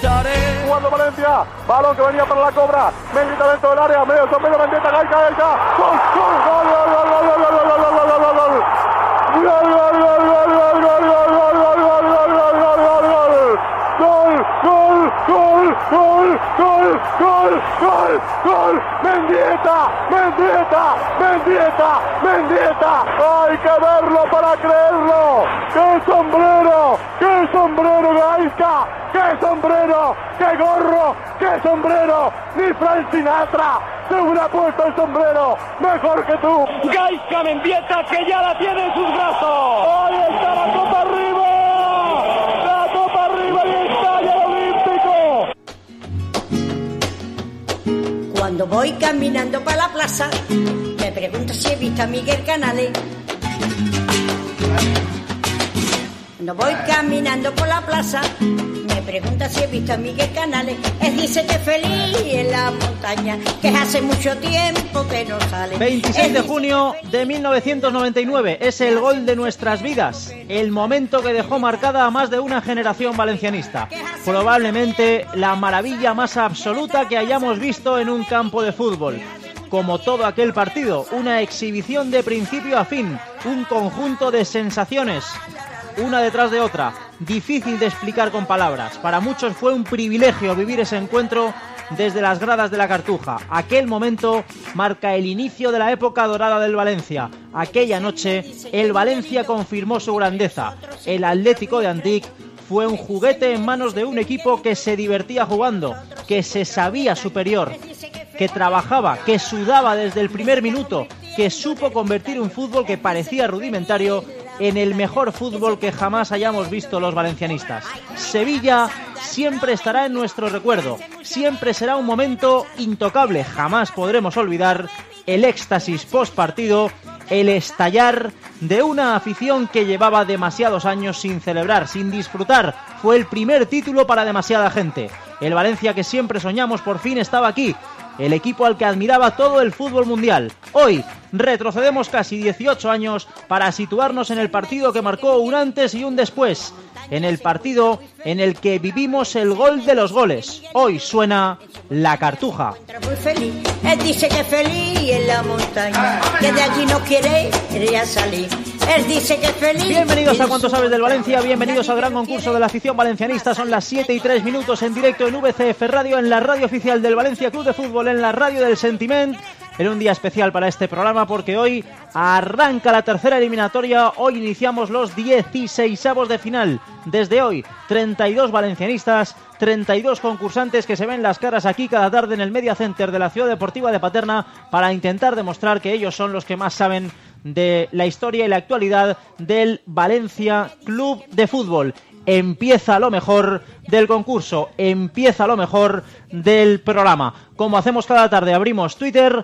lucharé. Jugando Valencia, balón que venía para la cobra, Menguita dentro del área, medio sombrero, Mendieta, Gaisca, gol, gol, gol, gol, gol, gol, gol, gol, gol, gol, gol, gol, gol. ¡Gol! ¡Mendieta! ¡Hay que verlo para creerlo! ¡Qué sombrero, Gaisca! ¡Qué sombrero! ¡Qué gorro! ¡Qué sombrero! ¡Ni Frank Sinatra se hubiera puesto el sombrero mejor que tú! Gaisca Mendieta, que ya la tiene en sus brazos. ¡Ahí está la copa arriba! ¡La copa arriba y está ya el Olímpico! Cuando voy caminando para la plaza, me pregunto si he visto a Miguel Canales. Cuando voy caminando por la plaza, me pregunta si he visto a Miguel Canales. Él dice que feliz en la montaña, que hace mucho tiempo que no sale. 26 de junio de 1999, es el gol de nuestras vidas, el momento que dejó marcada a más de una generación valencianista. Probablemente la maravilla más absoluta que hayamos visto en un campo de fútbol. Como todo aquel partido, una exhibición de principio a fin, un conjunto de sensaciones, una detrás de otra, difícil de explicar con palabras. Para muchos fue un privilegio vivir ese encuentro desde las gradas de la Cartuja. Aquel momento marca el inicio de la época dorada del Valencia. Aquella noche el Valencia confirmó su grandeza. El Atlético de Antic fue un juguete en manos de un equipo que se divertía jugando, que se sabía superior, que trabajaba, que sudaba desde el primer minuto, que supo convertir un fútbol que parecía rudimentario en el mejor fútbol que jamás hayamos visto los valencianistas. Sevilla siempre estará en nuestro recuerdo, siempre será un momento intocable, jamás podremos olvidar el éxtasis post partido, el estallar de una afición que llevaba demasiados años sin celebrar, sin disfrutar. Fue el primer título para demasiada gente. El Valencia que siempre soñamos por fin estaba aquí. El equipo al que admiraba todo el fútbol mundial. Hoy retrocedemos casi 18 años para situarnos en el partido que marcó un antes y un después. En el partido en el que vivimos el gol de los goles. Hoy suena la Cartuja. Muy feliz, él dice que feliz en la montaña, que de allí no quiere ya salir. Él dice que feliz. Bienvenidos a Cuánto Sabes del Valencia, bienvenidos al gran concurso de la afición valencianista. Son las 7:03 en directo en VCF Radio, en la radio oficial del Valencia Club de Fútbol, en la radio del Sentiment. En un día especial para este programa porque hoy arranca la tercera eliminatoria. Hoy iniciamos los 16avos de final. Desde hoy, 32 valencianistas, 32 concursantes que se ven las caras aquí cada tarde en el Media Center de la Ciudad Deportiva de Paterna para intentar demostrar que ellos son los que más saben de la historia y la actualidad del Valencia Club de Fútbol. Empieza lo mejor del concurso, empieza lo mejor del programa. Como hacemos cada tarde, abrimos Twitter,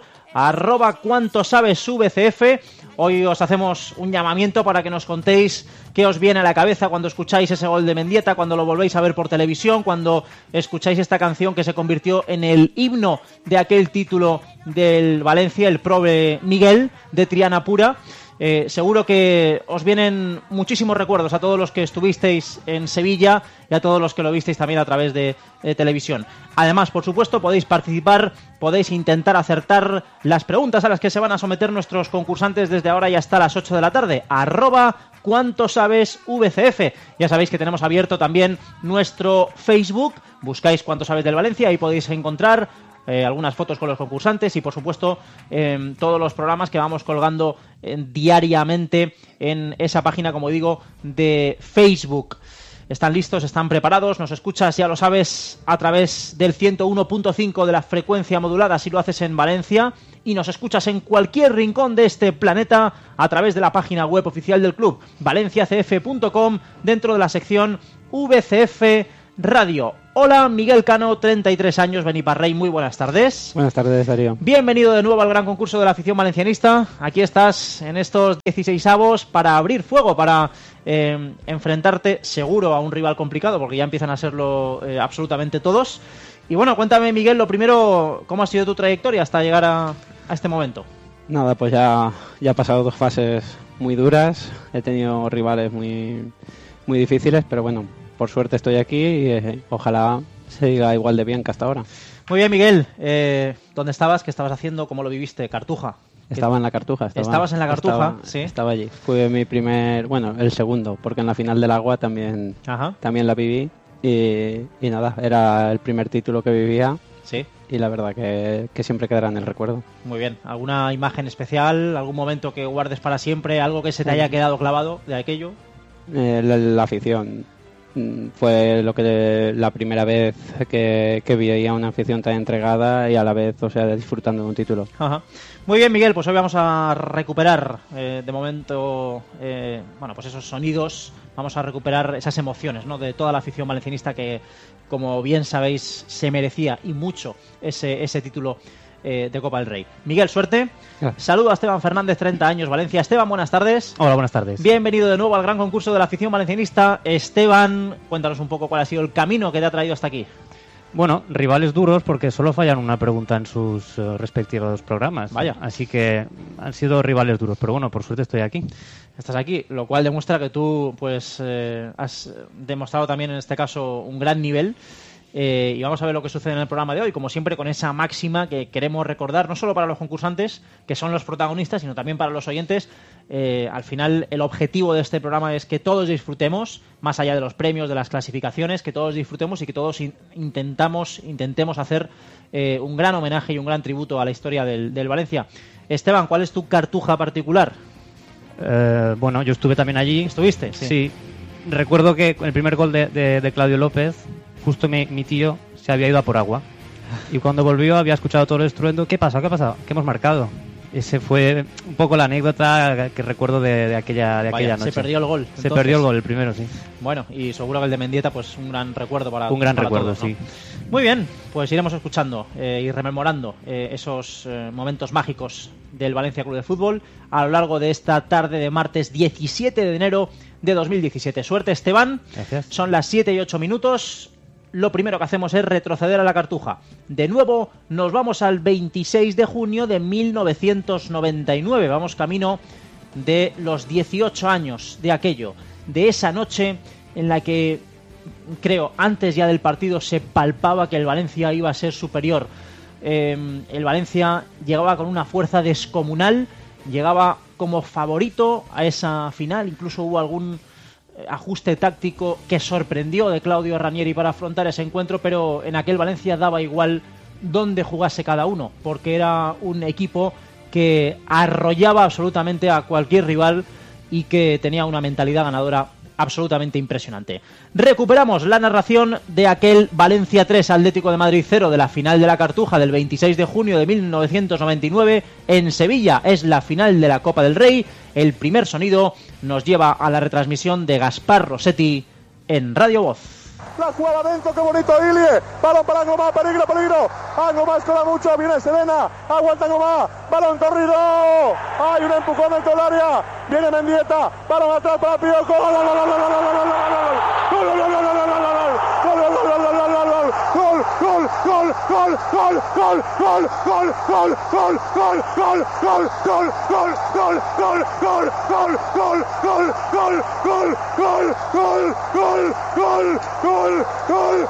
@cuantosabesvcf. Hoy os hacemos un llamamiento para que nos contéis qué os viene a la cabeza cuando escucháis ese gol de Mendieta, cuando lo volvéis a ver por televisión, cuando escucháis esta canción que se convirtió en el himno de aquel título del Valencia, el Prove Miguel de Triana Pura. Seguro que os vienen muchísimos recuerdos a todos los que estuvisteis en Sevilla y a todos los que lo visteis también a través de televisión. Además, por supuesto, podéis participar, podéis intentar acertar las preguntas a las que se van a someter nuestros concursantes desde ahora y hasta las 8 de la tarde. @cuantosabesvcf. Ya sabéis que tenemos abierto también nuestro Facebook. Buscáis Cuánto Sabes del Valencia y podéis encontrar algunas fotos con los concursantes y por supuesto todos los programas que vamos colgando diariamente en esa página, como digo, de Facebook. Están listos, están preparados, nos escuchas, ya lo sabes, a través del 101.5 de la frecuencia modulada si lo haces en Valencia, y nos escuchas en cualquier rincón de este planeta a través de la página web oficial del club, valenciacf.com, dentro de la sección VCF Radio. Hola, Miguel Cano, 33 años, Beniparrey, muy buenas tardes. Buenas tardes, Darío. Bienvenido de nuevo al gran concurso de la afición valencianista. Aquí estás en estos 16avos para abrir fuego, para enfrentarte seguro a un rival complicado, porque ya empiezan a serlo absolutamente todos. Y bueno, cuéntame, Miguel, lo primero, ¿cómo ha sido tu trayectoria hasta llegar a este momento? Nada, pues ya he pasado 2 fases muy duras, he tenido rivales muy, muy difíciles, pero bueno, por suerte estoy aquí y ojalá siga igual de bien que hasta ahora. Muy bien, Miguel. ¿Dónde estabas? ¿Qué estabas haciendo? ¿Cómo lo viviste? Cartuja. Estaba en la Cartuja. ¿Estabas en la Cartuja? Sí. Estaba allí. Fue mi el segundo, porque en la final del Agua también la viví. Y nada, era el primer título que vivía. Sí. Y la verdad que siempre quedará en el recuerdo. Muy bien. ¿Alguna imagen especial? ¿Algún momento que guardes para siempre? ¿Algo que se te haya quedado clavado de aquello? La afición. Fue la primera vez que veía una afición tan entregada y a la vez, disfrutando de un título. Ajá. Muy bien, Miguel, pues hoy vamos a recuperar de momento pues esos sonidos, vamos a recuperar esas emociones, ¿no?, de toda la afición valencianista que, como bien sabéis, se merecía y mucho ese título de Copa del Rey. Miguel, suerte. Gracias. Saludo a Esteban Fernández, 30 años, Valencia. Esteban, buenas tardes. Hola, buenas tardes. Bienvenido de nuevo al gran concurso de la afición valencianista. Esteban, cuéntanos un poco cuál ha sido el camino que te ha traído hasta aquí. Bueno, rivales duros porque solo fallan una pregunta en sus respectivos programas. Vaya. Así que han sido rivales duros, pero bueno, por suerte estoy aquí. Estás aquí, lo cual demuestra que tú has demostrado también en este caso un gran nivel. Y vamos a ver lo que sucede en el programa de hoy, como siempre con esa máxima que queremos recordar, no solo para los concursantes, que son los protagonistas, sino también para los oyentes. Al final el objetivo de este programa es que todos disfrutemos, más allá de los premios, de las clasificaciones, que todos disfrutemos y que todos intentemos hacer un gran homenaje y un gran tributo a la historia del Valencia. Esteban, ¿cuál es tu cartuja particular? Bueno, yo estuve también allí. ¿Estuviste? Sí. Recuerdo que el primer gol de Claudio López, justo mi tío se había ido a por agua y cuando volvió había escuchado todo el estruendo. ¿Qué pasa? ¿Qué hemos marcado? Ese fue un poco la anécdota que recuerdo de aquella noche. Se perdió el gol. Se perdió el gol, el primero, sí. Bueno, y seguro que el de Mendieta, pues un gran recuerdo para todos, ¿no? Sí. Muy bien, pues iremos escuchando y rememorando esos momentos mágicos del Valencia Club de Fútbol a lo largo de esta tarde de martes 17 de enero de 2017. Suerte, Esteban. Gracias. Son las 7:08. Lo primero que hacemos es retroceder a la Cartuja. De nuevo nos vamos al 26 de junio de 1999. Vamos camino de los 18 años de aquello, de esa noche en la que, creo, antes ya del partido se palpaba que el Valencia iba a ser superior. El Valencia llegaba con una fuerza descomunal, llegaba como favorito a esa final, incluso hubo algún ajuste táctico que sorprendió de Claudio Ranieri para afrontar ese encuentro, pero en aquel Valencia daba igual dónde jugase cada uno, porque era un equipo que arrollaba absolutamente a cualquier rival y que tenía una mentalidad ganadora absolutamente impresionante. Recuperamos la narración de aquel Valencia 3, Atlético de Madrid 0 de la final de la Cartuja del 26 de junio de 1999 en Sevilla. Es la final de la Copa del Rey. El primer sonido nos lleva a la retransmisión de Gaspar Rossetti en Radio Voz. La jugada dentro, qué bonito Ilie, balón para Angomá, peligro, Angomá escola mucho, viene Serena, aguanta Angomá, balón corrido, hay un empujón dentro del área, viene Mendieta, balón atrás para Piojo, gol,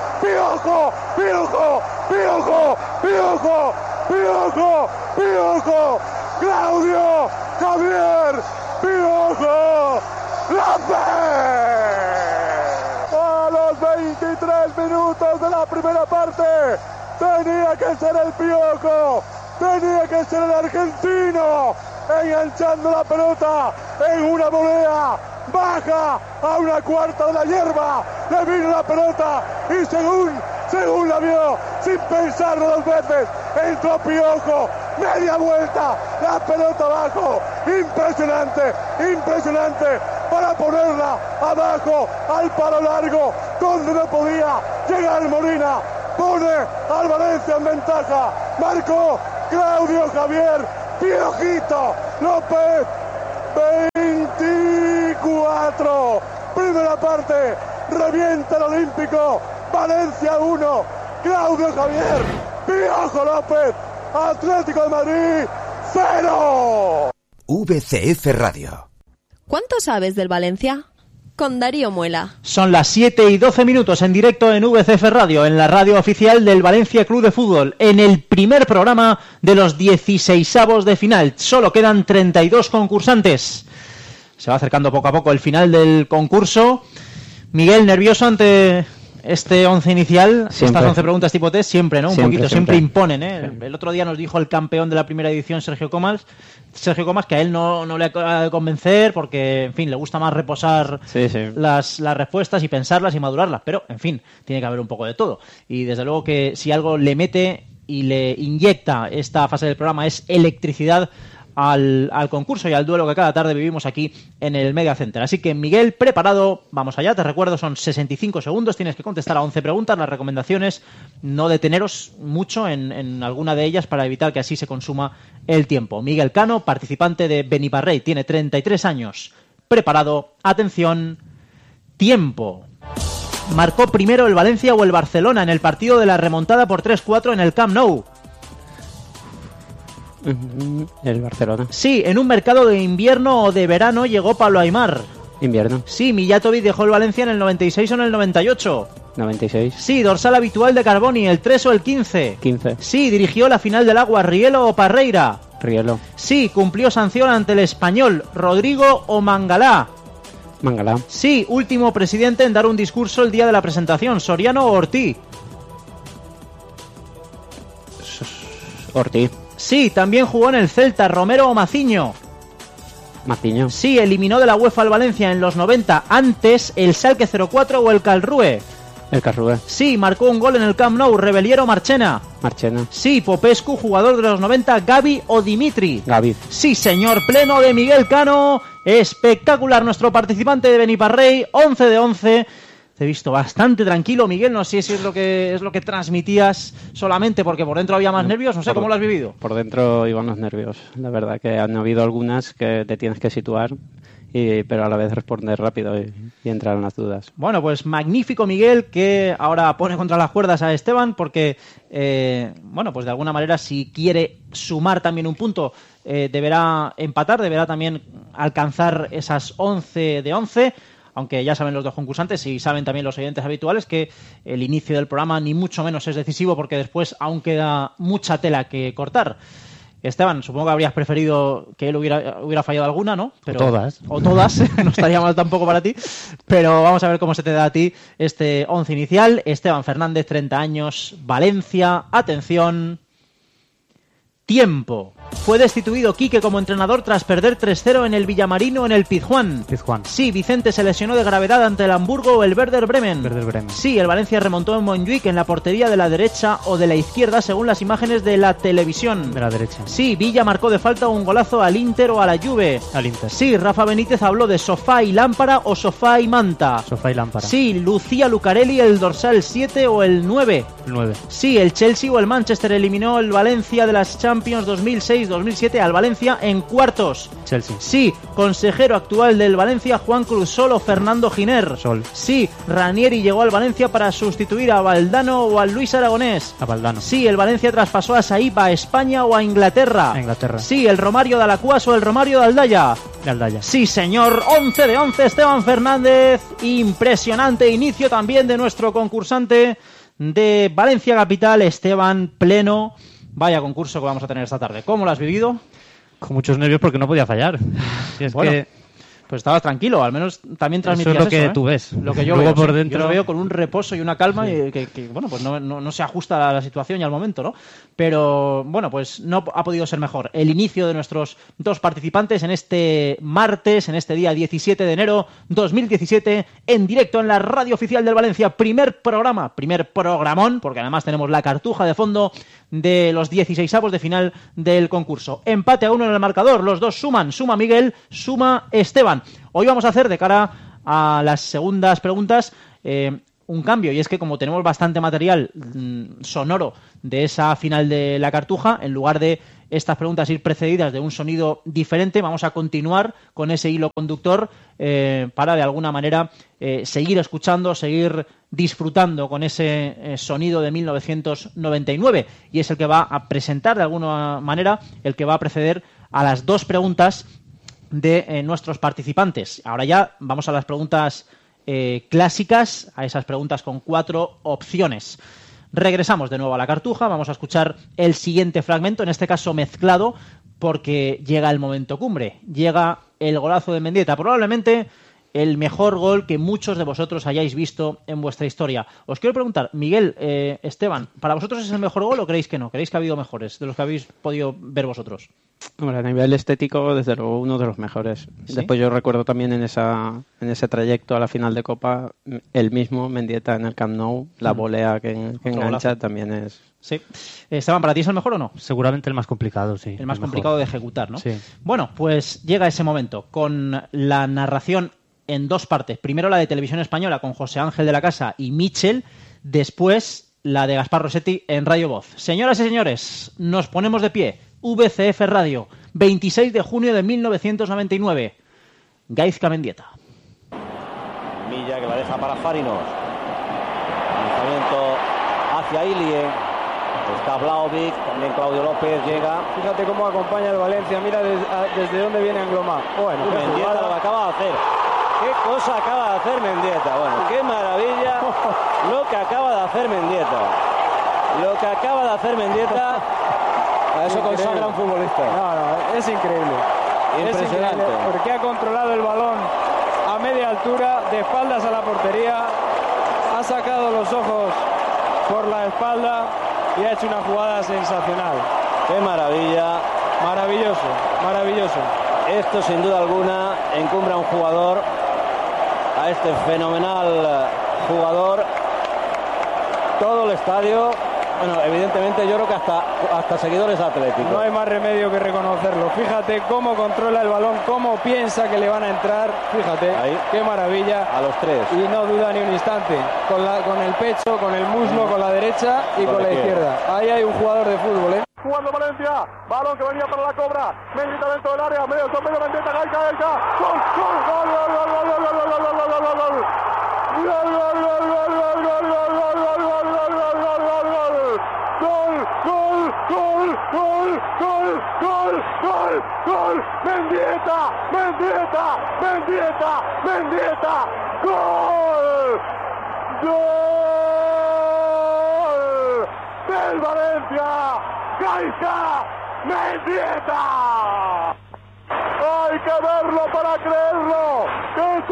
Piojo, Claudio, Javier, Piojo, López. A los 23 minutos de la primera parte, tenía que ser el Piojo, tenía que ser el argentino, enganchando la pelota en una volea. Baja a una cuarta de la hierba, le vino la pelota y según la vio, sin pensarlo dos veces, entró Piojo, media vuelta, la pelota abajo, impresionante, para ponerla abajo al palo largo, donde no podía llegar Molina, pone al Valencia en ventaja, marcó Claudio Javier, Piojito López, 24, primera parte, revienta el Olímpico, Valencia 1, Claudio Javier, Piojo López, Atlético de Madrid 0. VCF Radio. ¿Cuánto sabes del Valencia? con Darío Muela. Son las 7:12 en directo en VCF Radio, en la radio oficial del Valencia Club de Fútbol, en el primer programa de los 16avos de final. Solo quedan 32 concursantes. Se va acercando poco a poco el final del concurso. Miguel, ¿nervioso ante este 11 inicial? Siempre. Estas 11 preguntas tipo test, siempre, ¿no? Siempre. Siempre imponen, ¿eh? Siempre. El otro día nos dijo el campeón de la primera edición, Sergio Comas, que a él no le acaba de convencer porque, en fin, le gusta más reposar Sí. las respuestas y pensarlas y madurarlas, pero, en fin, tiene que haber un poco de todo. Y desde luego que si algo le mete y le inyecta esta fase del programa es electricidad al concurso y al duelo que cada tarde vivimos aquí en el Media Center. Así que, Miguel, preparado, vamos allá. Te recuerdo, son 65 segundos, tienes que contestar a 11 preguntas. Las recomendaciones, no deteneros mucho en alguna de ellas para evitar que así se consuma el tiempo. Miguel Cano, participante de Beniparrey, tiene 33 años. Preparado, atención, tiempo. ¿Marcó primero el Valencia o el Barcelona en el partido de la remontada por 3-4 en el Camp Nou? El Barcelona. Sí, en un mercado de invierno o de verano llegó Pablo Aimar. Invierno. Sí, Mijatovic dejó el Valencia en el 96 o en el 98. 96. Sí, dorsal habitual de Carboni, el 3 o el 15. 15. Sí, dirigió la final del Agua, Rielo o Parreira. Rielo. Sí, cumplió sanción ante el Español, Rodrigo o Mangalá. Mangalá. Sí, último presidente en dar un discurso el día de la presentación, Soriano o Ortiz. Ortiz. Sí, también jugó en el Celta, Romero o Maciño. Maciño. Sí, eliminó de la UEFA al Valencia en los 90, antes el Schalke 04 o el Karlsruhe. El Karlsruhe. Sí, marcó un gol en el Camp Nou, Rebeliero o Marchena. Marchena. Sí, Popescu, jugador de los 90, Gavi o Dimitri. Gavi. Sí, señor, pleno de Miguel Cano. Espectacular nuestro participante de Beniparrey, 11 de 11. Te he visto bastante tranquilo, Miguel. No sé si es lo que transmitías solamente porque por dentro había más nervios. No sé, ¿cómo lo has vivido? Por dentro iban los nervios. La verdad que han habido algunas que te tienes que situar, pero a la vez responder rápido y entrar en las dudas. Bueno, pues magnífico, Miguel, que ahora pone contra las cuerdas a Esteban porque, pues de alguna manera, si quiere sumar también un punto, deberá empatar, deberá también alcanzar esas 11 de 11. Aunque ya saben los dos concursantes y saben también los oyentes habituales que el inicio del programa ni mucho menos es decisivo porque después aún queda mucha tela que cortar. Esteban, supongo que habrías preferido que él hubiera fallado alguna, ¿no? O todas. O todas, no estaría mal tampoco para ti. Pero vamos a ver cómo se te da a ti este 11 inicial. Esteban Fernández, 30 años, Valencia. Atención. Tiempo. Fue destituido Quique como entrenador tras perder 3-0 en el Villamarino en el Pizjuán. Sí, Vicente se lesionó de gravedad ante el Hamburgo o el Werder Bremen. Sí, el Valencia remontó en Montjuic en la portería de la derecha o de la izquierda según las imágenes de la televisión. De la derecha. Sí, Villa marcó de falta un golazo al Inter o a la Juve. Al Inter. Sí, Rafa Benítez habló de sofá y lámpara o sofá y manta. Sofá y lámpara. Sí, Lucía Lucarelli el dorsal 7 o el 9. El 9. Sí, el Chelsea o el Manchester eliminó el Valencia de las Champions 2006-2007 al Valencia en cuartos. Chelsea. Sí, consejero actual del Valencia Juan Cruz Sol o Fernando Giner. Sol. Sí, Ranieri llegó al Valencia para sustituir a Valdano o a Luis Aragonés. A Valdano. Sí, el Valencia traspasó a Saïb a España o a Inglaterra. A Inglaterra. Sí, el Romario de Alacuas o el Romario de Aldaya. De Aldaya. Sí, señor, 11 de 11 Esteban Fernández. Impresionante inicio también de nuestro concursante de Valencia Capital, Esteban Pleno. Vaya concurso que vamos a tener esta tarde. ¿Cómo lo has vivido? Con muchos nervios porque no podía fallar. Si es bueno, que... pues estabas tranquilo, al menos también transmitías eso. Es lo que eso, tú ves. Lo que yo Luego veo, por sí. dentro... Yo lo veo con un reposo y una calma sí. que pues no se ajusta a la situación y al momento, ¿no? Pero, bueno, pues no ha podido ser mejor. El inicio de nuestros dos participantes en este martes, en este día 17 de enero 2017, en directo en la radio oficial del Valencia. Primer programón, porque además tenemos la cartuja de fondo de los 16avos de final del concurso. Empate a 1 en el marcador, los dos suman. Suma Miguel, suma Esteban. Hoy vamos a hacer, de cara a las segundas preguntas, un cambio, y es que como tenemos bastante material sonoro de esa final de la cartuja, en lugar de estas preguntas ir precedidas de un sonido diferente, vamos a continuar con ese hilo conductor para de alguna manera seguir escuchando, seguir disfrutando con ese sonido de 1999, y es el que va a presentar de alguna manera, el que va a preceder a las dos preguntas de nuestros participantes. Ahora ya vamos a las preguntas clásicas, a esas preguntas con 4 opciones. Regresamos de nuevo a la Cartuja, vamos a escuchar el siguiente fragmento, en este caso mezclado, porque llega el momento cumbre, llega el golazo de Mendieta, probablemente el mejor gol que muchos de vosotros hayáis visto en vuestra historia. Os quiero preguntar, Miguel, Esteban, ¿para vosotros es el mejor gol o creéis que no? ¿Creéis que ha habido mejores de los que habéis podido ver vosotros? Hombre, a nivel estético, desde luego, uno de los mejores. ¿Sí? Después yo recuerdo también en ese trayecto a la final de Copa, el mismo Mendieta en el Camp Nou, la volea que engancha golazo. También es... Sí. Esteban, ¿para ti es el mejor o no? Seguramente el más complicado, sí. El más mejor. complicado de ejecutar, ¿no? Sí. Bueno, pues llega ese momento con la narración en 2 partes. Primero la de Televisión Española con José Ángel de la Casa y Michel, después la de Gaspar Rossetti en Radio Voz. Señoras y señores, nos ponemos de pie. VCF Radio, 26 de junio de 1999. Gaizka Mendieta. Milla que la deja para Farinos. Lanzamiento hacia Ilie. Está Vlahovic, también Claudio López llega. Fíjate cómo acompaña el Valencia, mira desde dónde viene Anglomar. Bueno, Mendieta lo que acaba de hacer. ¿Qué cosa acaba de hacer Mendieta? Bueno, qué maravilla lo que acaba de hacer Mendieta. Lo que acaba de hacer Mendieta, a eso consagra un futbolista. No, es increíble. Impresionante. Es increíble porque ha controlado el balón a media altura, de espaldas a la portería, ha sacado los ojos por la espalda y ha hecho una jugada sensacional. Qué maravilla. Maravilloso, maravilloso. Esto sin duda alguna encumbra a un jugador, a este fenomenal jugador. Todo el estadio, bueno, evidentemente yo creo que hasta seguidores atléticos. No hay más remedio que reconocerlo. Fíjate cómo controla el balón, cómo piensa que le van a entrar. Fíjate, ahí, qué maravilla. A los 3. Y no duda ni un instante. Con el pecho, con el muslo, con la derecha y con la izquierda. Ahí hay un jugador de fútbol, ¿eh? Jugando Valencia, balón que venía para la cobra, Mendieta dentro del área, medio medio Mendieta, Gaizka, gol, gol, gol, gol, gol, gol, gol, gol, gol, gol, gol, gol, gol. Gol, Mendieta, gol, gol del Valencia, Gaizka Mendieta. Hay que verlo para creerlo. ¡Qué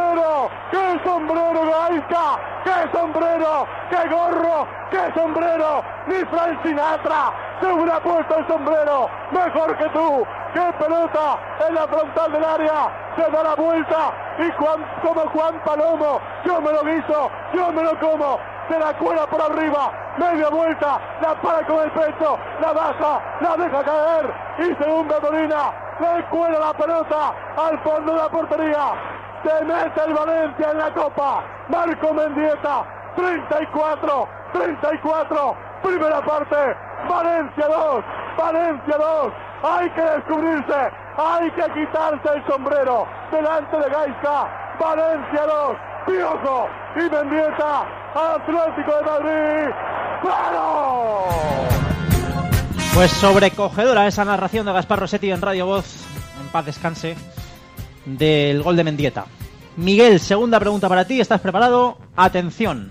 sombrero Gaizka! ¡Qué sombrero! ¡Qué gorro! ¡Qué sombrero! Ni Frank Sinatra se hubiera puesto el sombrero mejor que tú. ¡Qué pelota en la frontal del área! Se da la vuelta y como Juan Palomo, yo me lo guiso, yo me lo como. Se la cuela por arriba, media vuelta, la para con el pecho, la baja, la deja caer y según Molina le cuela la pelota al fondo de la portería. Se mete el Valencia en la Copa. Marco Mendieta, 34, primera parte, Valencia 2, hay que descubrirse, hay que quitarse el sombrero delante de Gaizka. Valencia 2, Piojo y Mendieta, Atlético de Madrid, ¡claro! Pues sobrecogedora esa narración de Gaspar Rossetti en Radio Voz, en paz descanse, del gol de Mendieta. Miguel, segunda pregunta para ti, ¿estás preparado? Atención.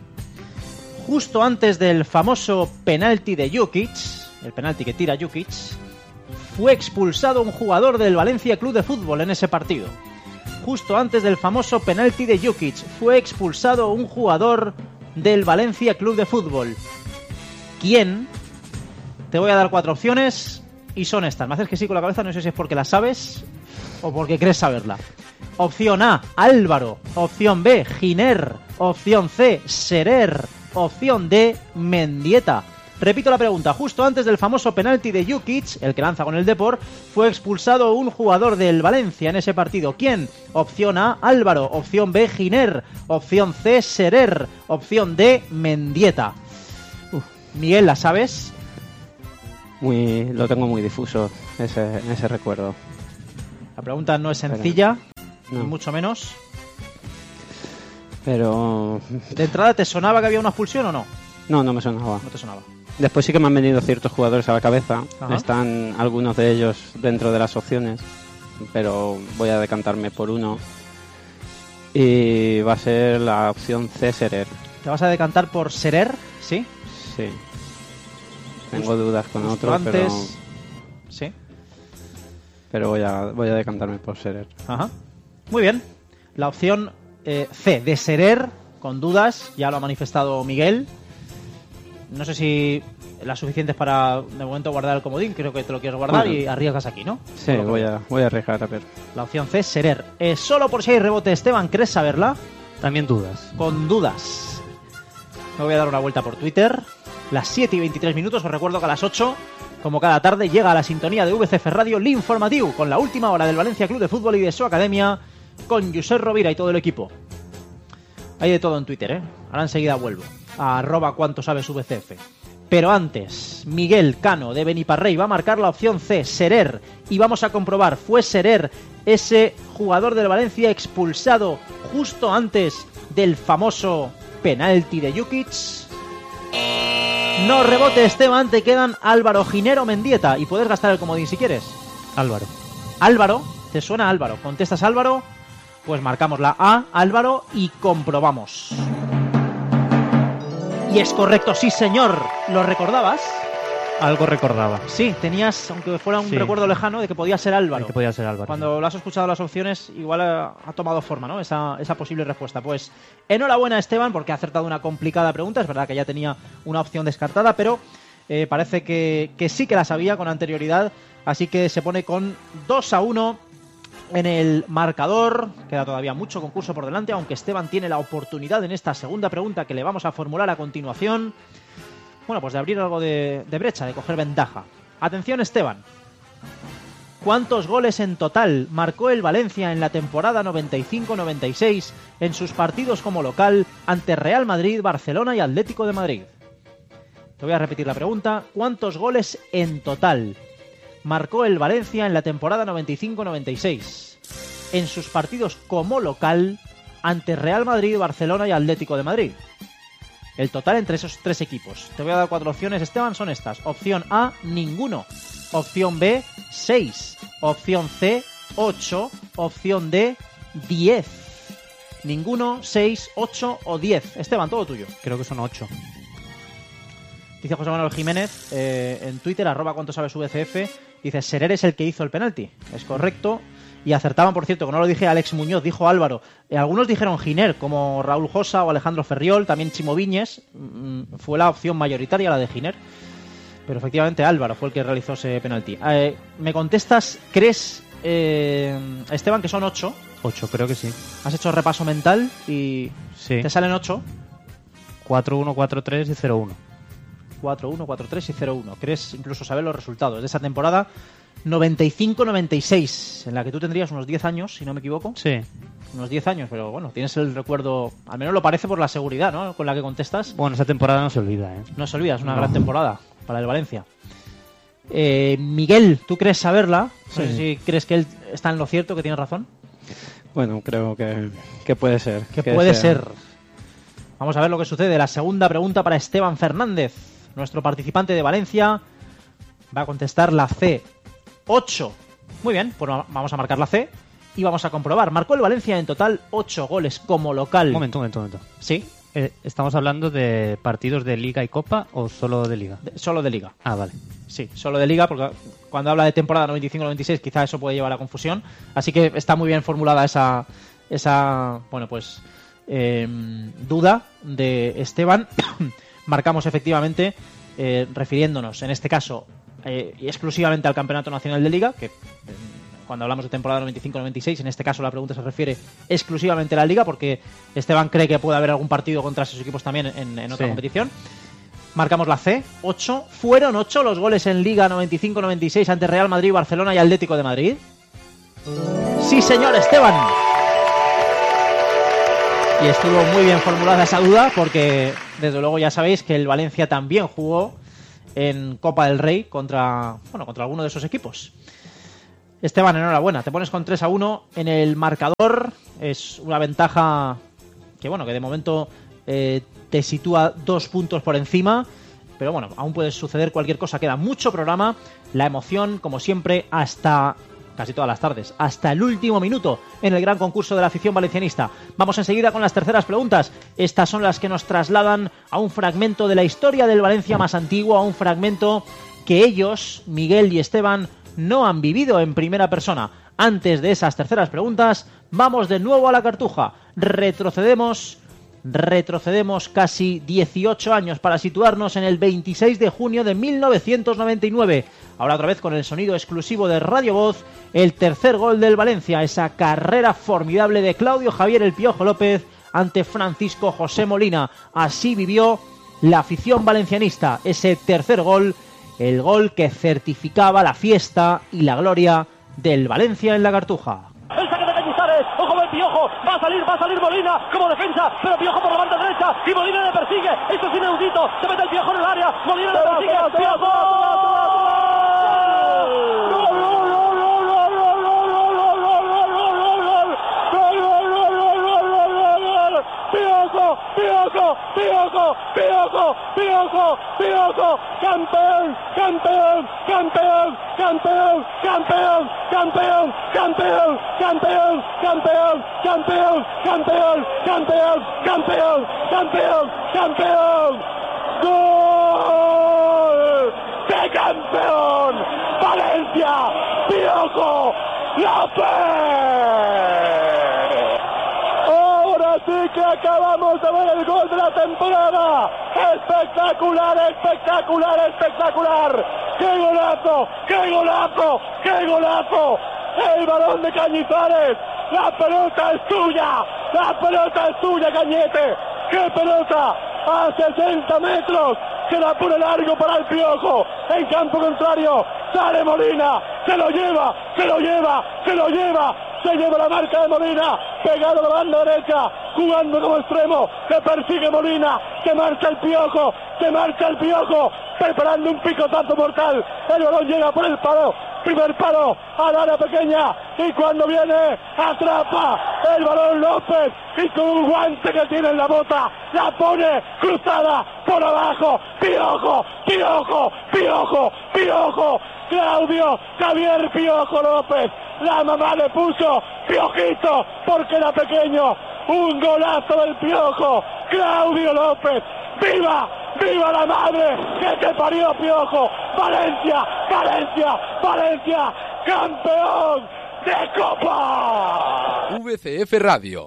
Justo antes del famoso penalti de Jukic, el penalti que tira Jukic, fue expulsado un jugador del Valencia Club de Fútbol en ese partido. Justo antes del famoso penalti de Jukic, fue expulsado un jugador del Valencia Club de Fútbol. ¿Quién? Te voy a dar 4 opciones y son estas. Me haces que sí con la cabeza, no sé si es porque las sabes o porque crees saberla. Opción A, Álvaro. Opción B, Giner. Opción C, Serer. Opción D, Mendieta. Repito la pregunta. Justo antes del famoso penalti de Jukic, el que lanza con el Depor, fue expulsado un jugador del Valencia en ese partido. ¿Quién? Opción A, Álvaro. Opción B, Giner. Opción C, Serer. Opción D, Mendieta. Miguel, ¿la sabes? Lo tengo muy difuso ese recuerdo. La pregunta no es sencilla, no. ni mucho menos. Pero... ¿De entrada te sonaba que había una expulsión o no? No me sonaba. No te sonaba. Después sí que me han venido ciertos jugadores a la cabeza. Ajá. Están algunos de ellos dentro de las opciones. pero voy a decantarme por uno. Y va a ser la opción C, Serer. ¿Te vas a decantar por Serer? ¿Sí? Sí. Tengo dudas con otro, antes... Sí. Pero voy a decantarme por Serer. Ajá. Muy bien. La opción C, de Serer, con dudas, ya lo ha manifestado Miguel. No sé si las suficientes para, de momento, guardar el comodín. Creo que te lo quieres guardar y arriesgas aquí, ¿no? Sí, voy a arriesgar, a ver. La opción C, Serer. Solo por si hay rebote, Esteban, ¿crees saberla? También dudas. Con dudas. Me voy a dar una vuelta por Twitter. Las 7 y 23 minutos. Os recuerdo que a las 8, como cada tarde, llega a la sintonía de VCF Radio l'Informatiu, con la última hora del Valencia Club de Fútbol y de su academia, con Josep Rovira y todo el equipo. Hay de todo en Twitter, ¿eh? Ahora enseguida vuelvo a @cuantosabesvcf. Pero antes, Miguel Cano de Beniparrey va a marcar la opción C, Serer, y vamos a comprobar, ¿fue Serer ese jugador del Valencia expulsado justo antes del famoso penalti de Jukic? No rebote, Esteban, te quedan Álvaro, Ginero, Mendieta, y puedes gastar el comodín si quieres. Álvaro. Álvaro, ¿te suena Álvaro? ¿Contestas Álvaro? Pues marcamos la A, Álvaro, y comprobamos. Y es correcto, sí señor. ¿Lo recordabas? Algo recordaba. Sí, tenías, aunque fuera un recuerdo lejano, de que podía ser Álvaro. Que podía ser Álvaro. Cuando lo has escuchado las opciones, igual ha tomado forma, ¿no? Esa posible respuesta. Pues enhorabuena, Esteban, porque ha acertado una complicada pregunta. Es verdad que ya tenía una opción descartada, pero parece que sí que la sabía con anterioridad. Así que se pone con 2-1 en el marcador. Queda todavía mucho concurso por delante, aunque Esteban tiene la oportunidad en esta segunda pregunta que le vamos a formular a continuación, bueno, pues de abrir algo de brecha, de coger ventaja. Atención, Esteban. ¿Cuántos goles en total marcó el Valencia en la temporada 95-96 en sus partidos como local ante Real Madrid, Barcelona y Atlético de Madrid? Te voy a repetir la pregunta. ¿Cuántos goles en total marcó el Valencia en la temporada 95-96 en sus partidos como local ante Real Madrid, Barcelona y Atlético de Madrid? El total entre esos tres equipos. Te voy a dar 4 opciones, Esteban, son estas. Opción A, ninguno. Opción B, 6. Opción C, 8. Opción D, 10. Ninguno, 6, 8 o 10. Esteban, todo tuyo. Creo que son 8. Dice José Manuel Jiménez en Twitter, @cuantosabesvcf, dice, Serer es el que hizo el penalti. Es correcto. Y acertaban, por cierto, que no lo dije Alex Muñoz, dijo Álvaro. Algunos dijeron Giner, como Raúl Josa o Alejandro Ferriol, también Chimo Viñes. Fue la opción mayoritaria, la de Giner. Pero efectivamente Álvaro fue el que realizó ese penalti. ¿Me contestas, crees, Esteban, que son 8? 8, creo que sí. ¿Has hecho repaso mental y sí. ¿Te salen 8? 4-1, 4-3 y 0-1. 4-1, 4-3 y 0-1. ¿Crees incluso saber los resultados de esa temporada 95-96, en la que tú tendrías unos 10 años, si no me equivoco? Sí. Unos 10 años, pero bueno, tienes el recuerdo, al menos lo parece por la seguridad, ¿no?, con la que contestas. Bueno, esa temporada no se olvida, ¿eh? No se olvida, es una gran temporada para el Valencia. Miguel, ¿tú crees saberla? Sí. No sé si crees que él está en lo cierto, que tiene razón. Bueno, creo que puede ser. Que puede ser. Vamos a ver lo que sucede. La segunda pregunta para Esteban Fernández, nuestro participante de Valencia. Va a contestar la C, 8. Muy bien, pues vamos a marcar la C y vamos a comprobar. Marcó el Valencia en total 8 goles como local. Un momento. ¿Sí? ¿Estamos hablando de partidos de Liga y Copa o solo de Liga? Solo de Liga. Ah, vale. Sí, solo de Liga, porque cuando habla de temporada 95-96 quizá eso puede llevar a confusión. Así que está muy bien formulada esa bueno, pues duda de Esteban. Marcamos efectivamente, refiriéndonos en este caso exclusivamente al Campeonato Nacional de Liga, que cuando hablamos de temporada 95-96, en este caso la pregunta se refiere exclusivamente a la Liga, porque Esteban cree que puede haber algún partido contra esos equipos también en otra competición. Marcamos la C, 8. ¿Fueron 8 los goles en Liga 95-96 ante Real Madrid, Barcelona y Atlético de Madrid? Sí, señor, Esteban. Y estuvo muy bien formulada esa duda, porque desde luego ya sabéis que el Valencia también jugó en Copa del Rey contra alguno de esos equipos. Esteban, enhorabuena, te pones con 3-1 en el marcador. Es una ventaja que de momento te sitúa 2 puntos por encima, pero bueno, aún puede suceder cualquier cosa. Queda mucho programa, la emoción, como siempre, hasta casi todas las tardes, hasta el último minuto en el gran concurso de la afición valencianista. Vamos enseguida con las terceras preguntas. Estas son las que nos trasladan a un fragmento de la historia del Valencia más antiguo, a un fragmento que ellos, Miguel y Esteban, no han vivido en primera persona. Antes de esas terceras preguntas, vamos de nuevo a la Cartuja. Retrocedemos casi 18 años para situarnos en el 26 de junio de 1999. Ahora otra vez con el sonido exclusivo de Radio Voz, el tercer gol del Valencia, esa carrera formidable de Claudio Javier El Piojo López ante Francisco José Molina. Así vivió la afición valencianista ese tercer gol, el gol que certificaba la fiesta y la gloria del Valencia en la Cartuja. El saque de Cañizares, ojo del Piojo, va a salir Molina como defensa, pero Piojo por la banda derecha y Molina le persigue, esto es inaudito, se mete el Piojo en el área, Molina le persigue, ¡Piojo! Piojo, campeón, ¡gol de campeón! Valencia, Piojo López. Ahora sí que acabamos de ver el gol de la temporada. Espectacular. ¡Qué golazo! El balón de Cañizares. La pelota es tuya, Cañete. ¡Qué pelota! A 60 metros. Se la pone largo para el Piojo. En campo contrario sale Molina. Se lo lleva. Se lleva la marca de Molina, pegado a la banda derecha, jugando como extremo, se persigue Molina, se marcha el Piojo, preparando un picotazo mortal, el balón llega por el palo, primer palo, al área pequeña, y cuando viene, atrapa el balón López, y con un guante que tiene en la bota, la pone cruzada por abajo, Piojo, Claudio Javier Piojo López, la mamá le puso Piojito porque era pequeño, un golazo del Piojo, Claudio López, ¡viva la madre que te parió Piojo! Valencia, campeón de Copa. VCF Radio.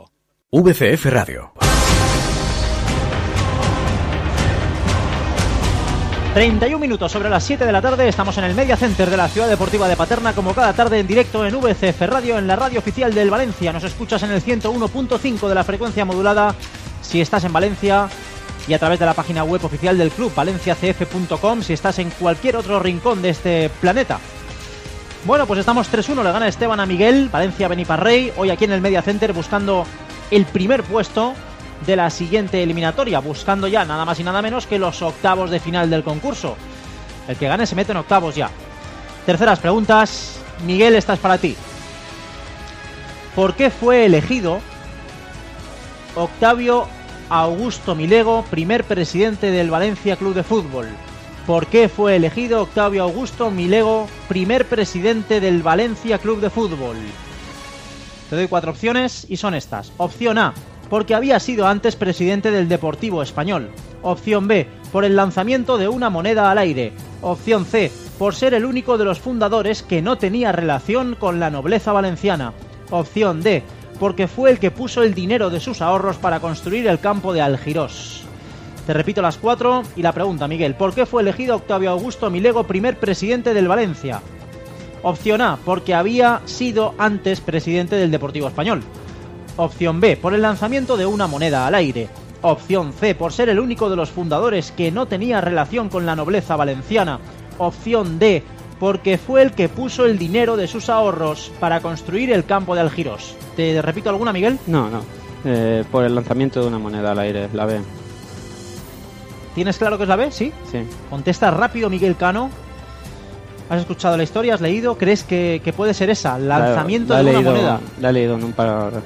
31 minutos sobre las 7 de la tarde, estamos en el Media Center de la Ciudad Deportiva de Paterna, como cada tarde en directo en VCF Radio, en la radio oficial del Valencia. Nos escuchas en el 101.5 de la frecuencia modulada si estás en Valencia, y a través de la página web oficial del club, valenciacf.com, si estás en cualquier otro rincón de este planeta. Bueno, pues estamos 3-1, le gana Esteban a Miguel, Valencia Beniparrey, hoy aquí en el Media Center buscando el primer puesto de la siguiente eliminatoria, buscando ya nada más y nada menos que los octavos de final del concurso. El que gane se mete en octavos ya. Terceras preguntas. Miguel, esta es para ti. ¿Por qué fue elegido Octavio Augusto Milego primer presidente del Valencia Club de Fútbol? ¿Por qué fue elegido Octavio Augusto Milego primer presidente del Valencia Club de Fútbol? Te doy 4 opciones y son estas. Opción A, porque había sido antes presidente del Deportivo Español. Opción B, por el lanzamiento de una moneda al aire. Opción C, por ser el único de los fundadores que no tenía relación con la nobleza valenciana. Opción D, porque fue el que puso el dinero de sus ahorros para construir el campo de Algirós. Te repito las 4 y la pregunta, Miguel. ¿Por qué fue elegido Octavio Augusto Milego primer presidente del Valencia? Opción A, porque había sido antes presidente del Deportivo Español. Opción B, por el lanzamiento de una moneda al aire. Opción C, por ser el único de los fundadores que no tenía relación con la nobleza valenciana. Opción D, porque fue el que puso el dinero de sus ahorros para construir el campo de Algirós. ¿Te repito alguna, Miguel? No. Por el lanzamiento de una moneda al aire, la B. ¿Tienes claro que es la B? ¿Sí? Sí. Contesta rápido, Miguel Cano. ¿Has escuchado la historia? ¿Has leído? ¿Crees que puede ser esa? Lanzamiento de una moneda. La he leído en un par